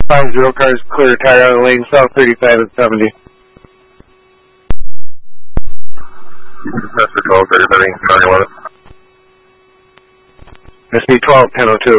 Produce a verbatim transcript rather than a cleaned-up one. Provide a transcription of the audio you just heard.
Five zero cars clear tire on the lane, south thirty-five and seventy. Mister twelve thirty-three, nine eleven. S B twelve, ten oh two.